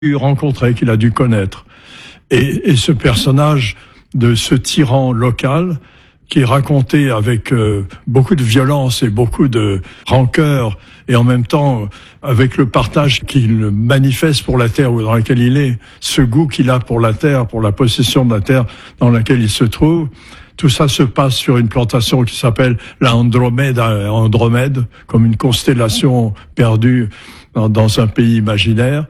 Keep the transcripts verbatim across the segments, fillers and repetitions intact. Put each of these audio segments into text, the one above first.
dû rencontrer, qu'il a dû connaître. Et, et ce personnage de ce tyran local, qui est raconté avec euh, beaucoup de violence et beaucoup de rancœur, et en même temps avec le partage qu'il manifeste pour la terre dans laquelle il est, ce goût qu'il a pour la terre, pour la possession de la terre dans laquelle il se trouve. Tout ça se passe sur une plantation qui s'appelle la Andromède, Andromède, comme une constellation perdue dans, dans un pays imaginaire.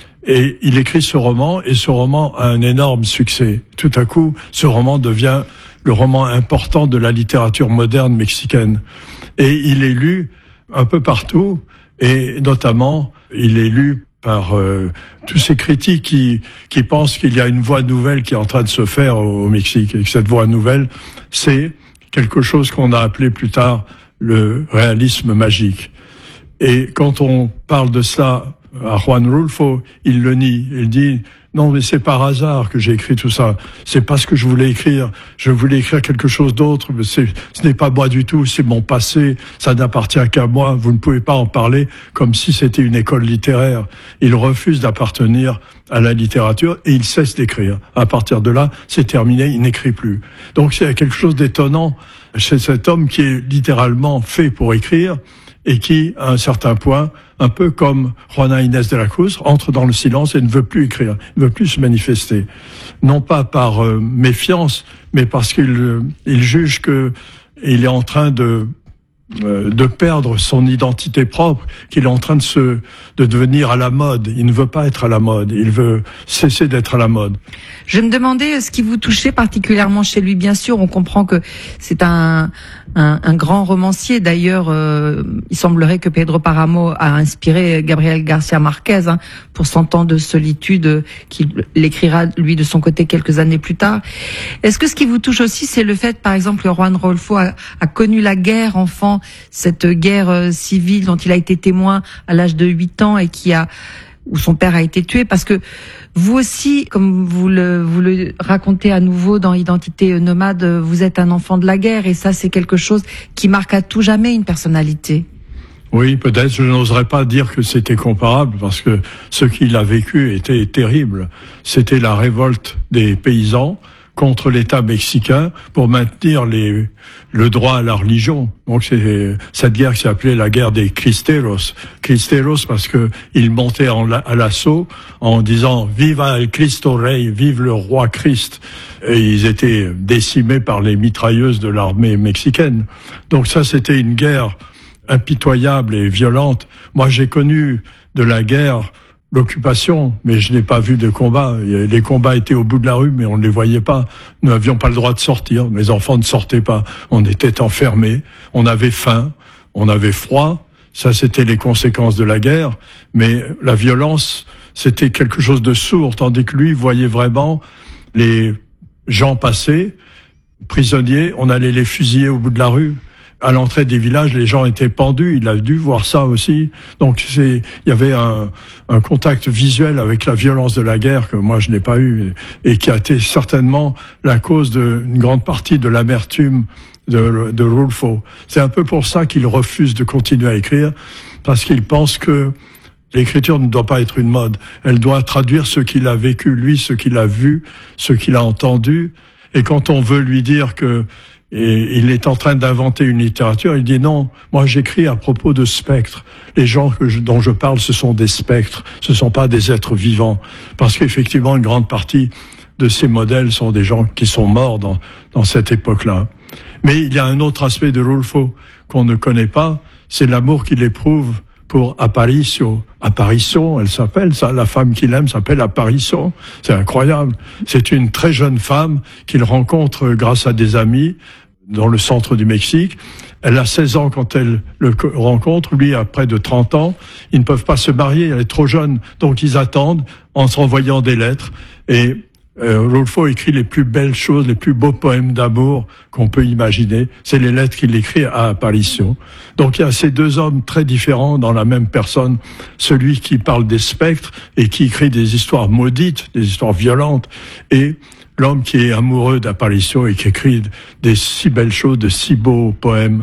Et il écrit ce roman, et ce roman a un énorme succès. Tout à coup, ce roman devient le roman important de la littérature moderne mexicaine. Et il est lu un peu partout, et notamment, il est lu par euh, tous ces critiques qui, qui pensent qu'il y a une voie nouvelle qui est en train de se faire au, au Mexique, et que cette voie nouvelle, c'est quelque chose qu'on a appelé plus tard le réalisme magique. Et quand on parle de cela à Juan Rulfo, il le nie. Il dit « Non, mais c'est par hasard que j'ai écrit tout ça. C'est pas ce que je voulais écrire. Je voulais écrire quelque chose d'autre. Mais c'est, ce n'est pas moi du tout. C'est mon passé. Ça n'appartient qu'à moi. Vous ne pouvez pas en parler comme si c'était une école littéraire. » Il refuse d'appartenir à la littérature et il cesse d'écrire. À partir de là, c'est terminé. Il n'écrit plus. Donc c'est quelque chose d'étonnant chez cet homme qui est littéralement fait pour écrire et qui, à un certain point, un peu comme Juana Inés de la Cruz, entre dans le silence et ne veut plus écrire, ne veut plus se manifester. Non pas par euh, méfiance, mais parce qu'il euh, il juge que il est en train de euh, de perdre son identité propre, qu'il est en train de se de devenir à la mode. Il ne veut pas être à la mode, il veut cesser d'être à la mode. Je me demandais ce qui vous touchait particulièrement chez lui. Bien sûr, on comprend que c'est un un, un grand romancier. D'ailleurs, euh, il semblerait que Pedro Páramo a inspiré Gabriel García Márquez hein, pour Cent ans de solitude, qu'il l'écrira lui de son côté quelques années plus tard. Est-ce que ce qui vous touche aussi, c'est le fait, par exemple, que Juan Rulfo a, a connu la guerre enfant, cette guerre civile dont il a été témoin à l'âge de huit ans et qui a où son père a été tué, parce que vous aussi, comme vous le, vous le racontez à nouveau dans Identité nomade, vous êtes un enfant de la guerre, et ça, c'est quelque chose qui marque à tout jamais une personnalité. Oui, peut-être, je n'oserais pas dire que c'était comparable, parce que ce qu'il a vécu était terrible. C'était la révolte des paysans contre l'État mexicain pour maintenir les, le droit à la religion. Donc c'est cette guerre qui s'appelait la guerre des Cristeros. Cristeros parce que ils montaient en, à l'assaut en disant « Viva el Cristo Rey, vive le roi Christ ». Et ils étaient décimés par les mitrailleuses de l'armée mexicaine. Donc ça, c'était une guerre impitoyable et violente. Moi, j'ai connu de la guerre l'occupation, mais je n'ai pas vu de combat. Les combats étaient au bout de la rue, mais on ne les voyait pas. Nous n'avions pas le droit de sortir. Mes enfants ne sortaient pas. On était enfermés. On avait faim. On avait froid. Ça, c'était les conséquences de la guerre. Mais la violence, c'était quelque chose de sourd, tandis que lui voyait vraiment les gens passer, prisonniers. On allait les fusiller au bout de la rue. À l'entrée des villages, les gens étaient pendus. Il a dû voir ça aussi. Donc, c'est, il y avait un, un contact visuel avec la violence de la guerre que moi je n'ai pas eu et qui a été certainement la cause d'une grande partie de l'amertume de, de Rulfo. C'est un peu pour ça qu'il refuse de continuer à écrire, parce qu'il pense que l'écriture ne doit pas être une mode. Elle doit traduire ce qu'il a vécu, lui, ce qu'il a vu, ce qu'il a entendu. Et quand on veut lui dire que et il est en train d'inventer une littérature, il dit non, moi j'écris à propos de spectres. Les gens que je, dont je parle, ce sont des spectres, ce ne sont pas des êtres vivants. Parce qu'effectivement, une grande partie de ces modèles sont des gens qui sont morts dans, dans cette époque-là. Mais il y a un autre aspect de Rulfo qu'on ne connaît pas, c'est l'amour qu'il éprouve pour Aparicio. Aparicio, elle s'appelle, ça, la femme qu'il aime s'appelle Aparicio. C'est incroyable. C'est une très jeune femme qu'il rencontre grâce à des amis dans le centre du Mexique. Elle a seize ans quand elle le rencontre. Lui a près de trente ans. Ils ne peuvent pas se marier. Elle est trop jeune. Donc ils attendent en se renvoyant des lettres. Et Euh, Rulfo écrit les plus belles choses, les plus beaux poèmes d'amour qu'on peut imaginer. C'est les lettres qu'il écrit à Aparicio. Donc il y a ces deux hommes très différents dans la même personne. Celui qui parle des spectres et qui écrit des histoires maudites, des histoires violentes, et l'homme qui est amoureux d'Aparicio et qui écrit des si belles choses, de si beaux poèmes.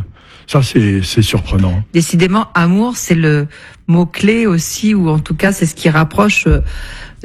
Ça, c'est c'est surprenant. Décidément, amour, c'est le mot clé aussi, ou en tout cas, c'est ce qui rapproche